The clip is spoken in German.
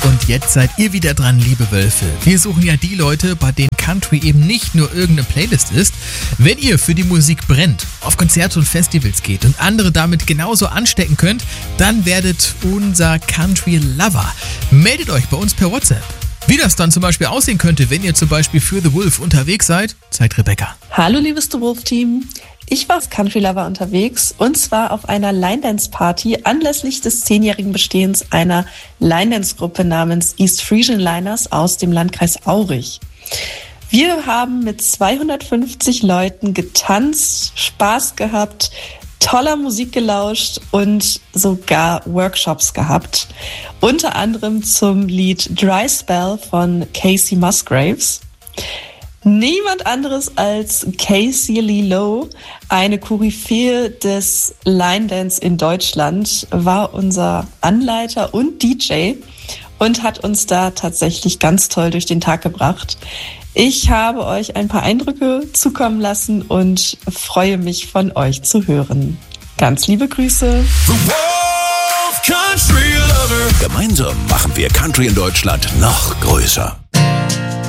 Und jetzt seid ihr wieder dran, liebe Wölfe. Wir suchen ja die Leute, bei denen Country eben nicht nur irgendeine Playlist ist. Wenn ihr für die Musik brennt, auf Konzerte und Festivals geht und andere damit genauso anstecken könnt, dann werdet unser Country Lover. Meldet euch bei uns per WhatsApp. Wie das dann zum Beispiel aussehen könnte, wenn ihr zum Beispiel für The Wolf unterwegs seid, zeigt Rebecca. Hallo liebes The Wolf Team. Ich war als Country Lover unterwegs und zwar auf einer Line-Dance-Party anlässlich des 10-jährigen Bestehens einer Line-Dance-Gruppe namens East Frisian Liners aus dem Landkreis Aurich. Wir haben mit 250 Leuten getanzt, Spaß gehabt, toller Musik gelauscht und sogar Workshops gehabt. Unter anderem zum Lied Dry Spell von Casey Musgraves. Niemand anderes als Casey Lee Lowe, eine Koryphäe des Line Dance in Deutschland, war unser Anleiter und DJ und hat uns da tatsächlich ganz toll durch den Tag gebracht. Ich habe euch ein paar Eindrücke zukommen lassen und freue mich, von euch zu hören. Ganz liebe Grüße. The Wolf Country Lover. Gemeinsam machen wir Country in Deutschland noch größer.